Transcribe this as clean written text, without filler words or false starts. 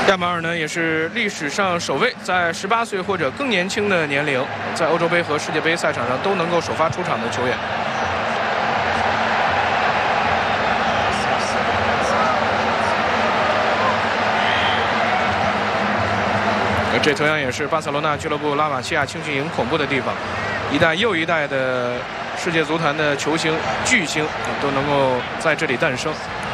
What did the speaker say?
亚马尔呢，也是历史上首位在18岁或者更年轻的年龄，在欧洲杯和世界杯赛场上都能够首发出场的球员。这同样也是巴塞罗那俱乐部拉玛西亚青训营恐怖的地方，一代又一代的世界足坛的球星巨星都能够在这里诞生。